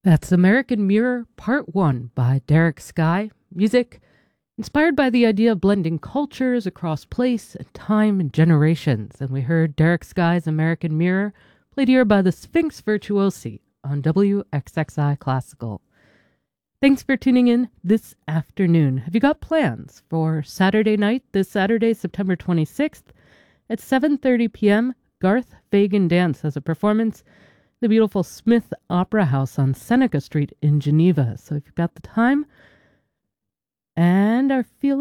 That's American Mirror Part 1 by Derek Sky. Music inspired by the idea of blending cultures across place and time and generations. And we heard Derek Sky's American Mirror, played here by the Sphinx Virtuosi on WXXI Classical. Thanks for tuning in this afternoon. Have you got plans for Saturday night, this Saturday, September 26th at 7:30 p.m.? Garth Fagan Dance has a performance the beautiful Smith Opera House on Seneca Street in Geneva. So if you've got the time and are feeling